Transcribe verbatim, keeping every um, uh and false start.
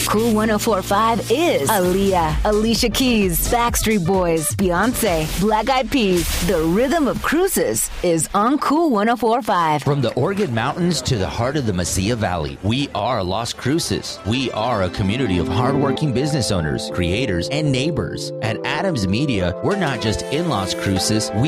Cool one oh four point five is Aaliyah, Alicia Keys, Backstreet Boys, Beyonce, Black Eyed Peas. The rhythm of cruises is on Cool one oh four point five. From the Oregon Mountains to the heart of the Mesilla Valley, we are Las Cruces. We are a community of hardworking business owners, creators, and neighbors. At Adams Media, we're not just in Las Cruces, we